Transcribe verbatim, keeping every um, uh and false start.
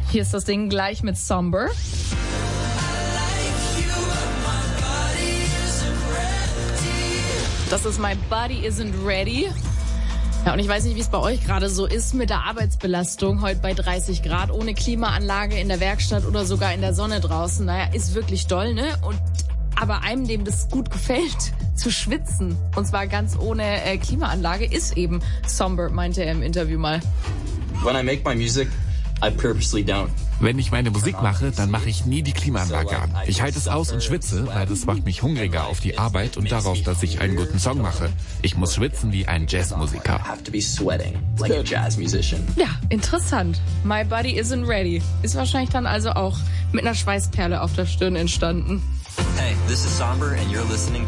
Hier ist das Ding gleich mit Somber. Das ist My Body Isn't Ready. Ja, und ich weiß nicht, wie es bei euch gerade so ist mit der Arbeitsbelastung. Heute bei dreißig Grad, ohne Klimaanlage in der Werkstatt oder sogar in der Sonne draußen. Naja, ist wirklich doll, ne? Und aber einem, dem das gut gefällt, zu schwitzen, und zwar ganz ohne äh, Klimaanlage, ist eben Somber, meinte er im Interview mal. When I make my music, I purposely don't. Wenn ich meine Musik mache, dann mache ich nie die Klimaanlage an. Ich halte es aus und schwitze, weil das macht mich hungriger auf die Arbeit und darauf, dass ich einen guten Song mache. Ich muss schwitzen wie ein Jazzmusiker. Ja, interessant. My Body Isn't Ready. Ist wahrscheinlich dann also auch mit einer Schweißperle auf der Stirn entstanden. Hey, this is Somber and you're listening to